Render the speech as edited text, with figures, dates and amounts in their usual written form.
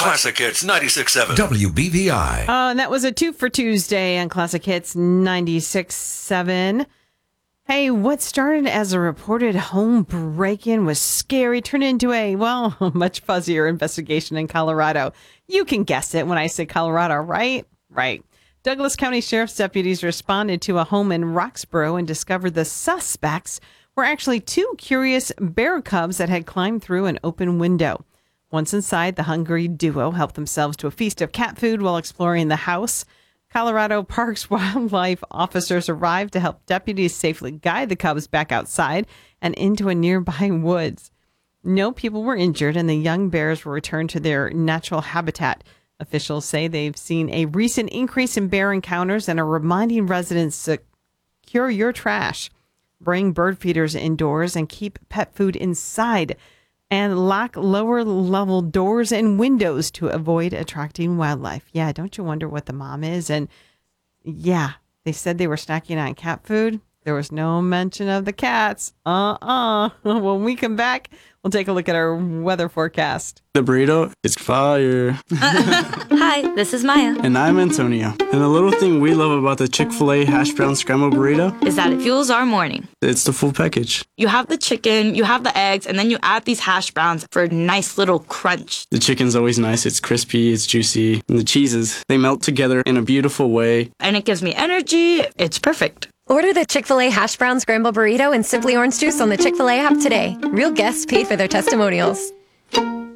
Classic Hits 96.7 WBVI. And that was a 2 for Tuesday on Classic Hits 96.7. Hey, what started as a reported home break-in was scary, turned into a, well, much fuzzier investigation in Colorado. You can guess it when I say Colorado, right? Right. Douglas County Sheriff's deputies responded to a home in Roxborough and discovered the suspects were actually two curious bear cubs that had climbed through an open window. Once inside, the hungry duo helped themselves to a feast of cat food while exploring the house. Colorado Parks wildlife officers arrived to help deputies safely guide the cubs back outside and into a nearby woods. No people were injured, and the young bears were returned to their natural habitat. Officials say they've seen a recent increase in bear encounters and are reminding residents to secure your trash, bring bird feeders indoors, and keep pet food inside, and lock lower level doors and windows to avoid attracting wildlife. Yeah, don't you wonder what the mom is? And yeah, they said they were snacking on cat food. There was no mention of the cats. When we come back, we'll take a look at our weather forecast. The burrito is fire. Hi, this is Maya. And I'm Antonio. And the little thing we love about the Chick-fil-A hash brown scrambled burrito is that it fuels our morning. It's the full package. You have the chicken, you have the eggs, and then you add these hash browns for a nice little crunch. The chicken's always nice. It's crispy, it's juicy. And the cheeses, they melt together in a beautiful way. And it gives me energy. It's perfect. Order the Chick-fil-A Hash Brown Scramble Burrito and Simply Orange Juice on the Chick-fil-A app today. Real guests pay for their testimonials.